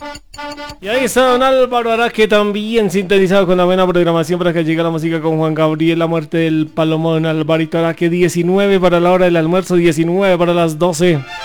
Y ahí está don Álvaro Araque también sintonizado con la buena programación para que llegue la música con Juan Gabriel, La muerte del Palomo. Don Alvarito Araque, 19 para la hora del almuerzo, 19 para las 12.